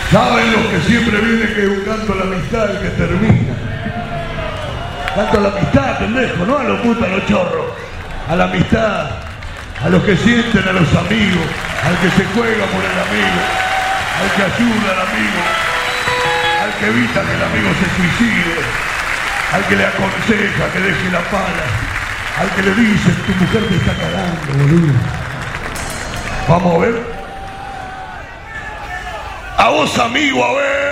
Saben los que siempre vienen que es un canto a la amistad el que termina. Canto a la amistad, pendejo, no a los putos, a los chorros. A la amistad, a los que sienten a los amigos, al que se juega por el amigo, al que ayuda al amigo, al que evita que el amigo se suicide, al que le aconseja que deje la pala, al que le dice, tu mujer te está cagando, boludo. Vamos a ver. A vos, amigo, a ver.